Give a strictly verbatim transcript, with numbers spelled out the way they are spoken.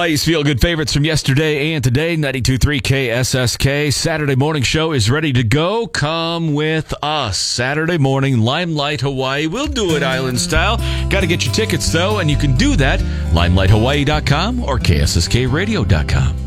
Hawaii's feel-good favorites from yesterday and today, ninety-two point three K S S K. Saturday morning show is ready to go. Come with us. Saturday morning, Limelight Hawaii. We'll do it island style. Got to get your tickets, though, and you can do that, limelight hawaii dot com or K S S K radio dot com.